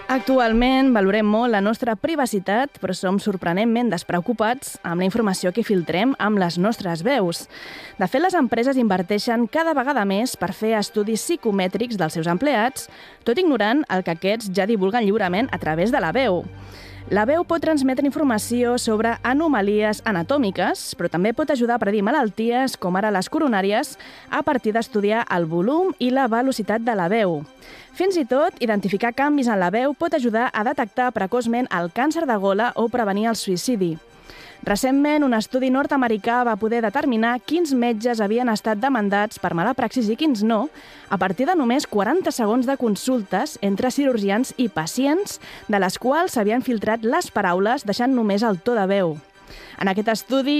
Actualment valorem molt la nostra privacitat, però som sorprenentment despreocupats amb la informació que filtrem amb les nostres veus. De fet, les empreses inverteixen cada vegada més per fer estudis psicomètrics dels seus empleats, tot ignorant el que aquests ja divulguen lliurement a través de la veu. La veu pot transmetre informació sobre anomalies anatòmiques, però també pot ajudar a predir malalties, com ara les coronàries, a partir d'estudiar el volum i la velocitat de la veu. Fins i tot, identificar canvis en la veu pot ajudar a detectar precoçment el càncer de gola o prevenir el suïcidi. Recentment, un estudi nord-americà va poder determinar quins metges havien estat demandats per mala praxis i quins no, a partir de només 40 segons de consultes entre cirurgians i pacients, de les quals s'havien filtrat les paraules deixant només el to de veu. En aquest estudi,